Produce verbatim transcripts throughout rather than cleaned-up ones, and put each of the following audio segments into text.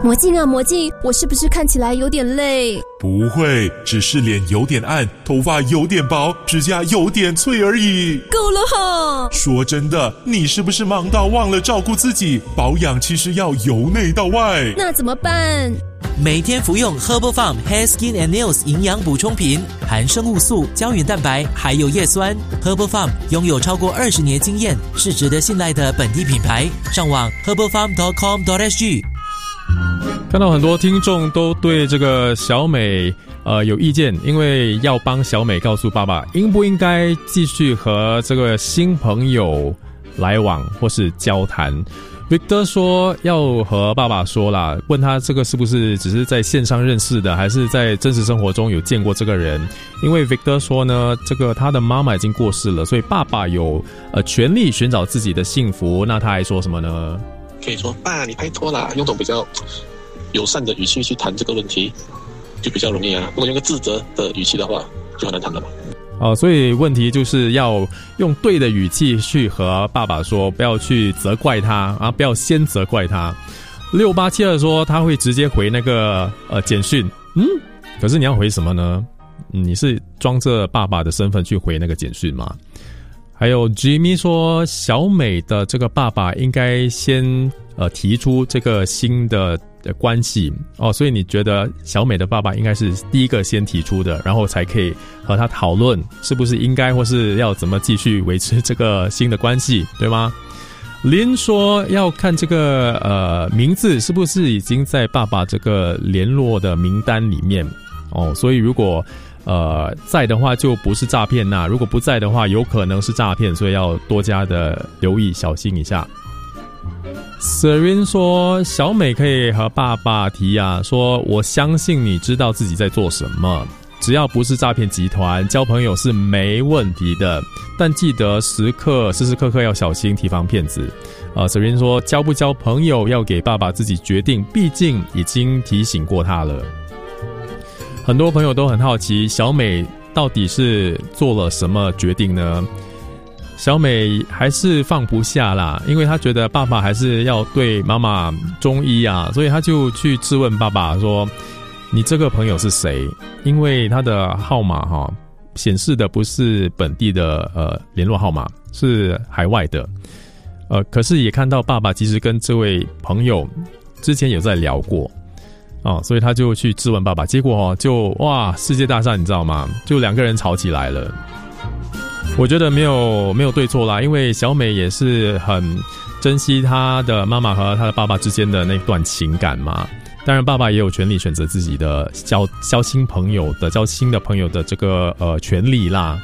魔镜啊魔镜，我是不是看起来有点累？ 不会，只是脸有点暗，头发有点薄，指甲有点脆而已。 够了哈！ 说真的，你是不是忙到忘了照顾自己？保养其实要由内到外。 那怎么办？ 每天服用 Herbal Farm Hair Skin and Nails 营养补充品，含生物素、胶原蛋白，还有叶酸。Herbal Farm 拥有超过二十年经验，是值得信赖的本地品牌。上网 herbal farm dot com dot s g。 看到很多听众都对这个小美呃有意见，因为要帮小美告诉爸爸应不应该继续和这个新朋友来往或是交谈。Victor 说要和爸爸说啦，问他这个是不是只是在线上认识的，还是在真实生活中有见过这个人。因为 Victor 说呢，这个他的妈妈已经过世了，所以爸爸有呃权利寻找自己的幸福。那他还说什么呢？ 可以说爸你拜托啦，用种比较友善的语气去谈这个问题就比较容易啊，如果用个自责的语气的话就很难谈了嘛。 哦，所以问题就是要用对的语气去和爸爸说，不要去责怪他啊，不要先责怪他。六八七二说他会直接回那个呃简讯，嗯，可是你要回什么呢？嗯、你是装着爸爸的身份去回那个简讯吗？还有 Jimmy 说小美的这个爸爸应该先呃提出这个新的的关系哦，所以你觉得小美的爸爸应该是第一个先提出的，然后才可以和他讨论是不是应该或是要怎么继续维持这个新的关系，对吗？林说要看这个呃名字是不是已经在爸爸这个联络的名单里面哦，所以如果呃在的话就不是诈骗呐，如果不在的话有可能是诈骗，所以要多加的留意小心一下。Serene 说小美可以和爸爸提啊，说我相信你知道自己在做什么，只要不是诈骗集团，交朋友是没问题的，但记得时刻时时刻刻要小心提防骗子。呃 Serene 说交不交朋友要给爸爸自己决定，毕竟已经提醒过他了。很多朋友都很好奇小美到底是做了什么决定呢？小美还是放不下啦，因为她觉得爸爸还是要对妈妈忠一啊，所以她就去质问爸爸说你这个朋友是谁？因为他的号码哈显示的不是本地的呃联络号码，是海外的。呃，可是也看到爸爸其实跟这位朋友之前有在聊过啊，所以他就去质问爸爸，结果哦就哇世界大战你知道吗？就两个人吵起来了。我觉得没有没有对错啦，因为小美也是很珍惜她的妈妈和她的爸爸之间的那段情感嘛。当然爸爸也有权利选择自己的交交新朋友的交新的朋友的这个呃权利啦。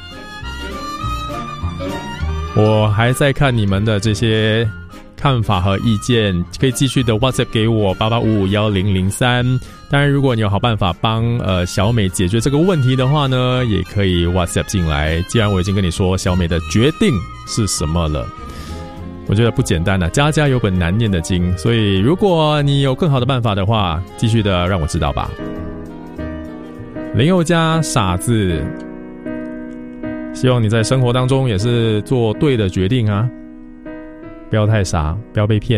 我还在看你们的这些看法和意见，可以继续的 WhatsApp 给我八八五五一零零三。当然如果你有好办法帮呃小美解决这个问题的话呢，也可以 WhatsApp 进来。既然我已经跟你说小美的决定是什么了，我觉得不简单啊，家家有本难念的经，所以如果你有更好的办法的话，继续的让我知道吧。林宥嘉傻子，希望你在生活当中也是做对的决定啊，不要太傻，不要被骗。